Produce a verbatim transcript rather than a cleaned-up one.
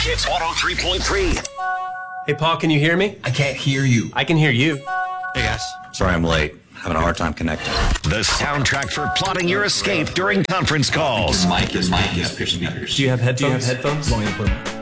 Hits one oh three point three. Hey, Paul, can you hear me? I can't hear you. I can hear you. Hey, guys. Sorry I'm late. Having a hard time connecting. The soundtrack for plotting your escape during conference calls. Mike is Mike is pushing me. Do you have headphones? Do you have headphones? Want me to put them on?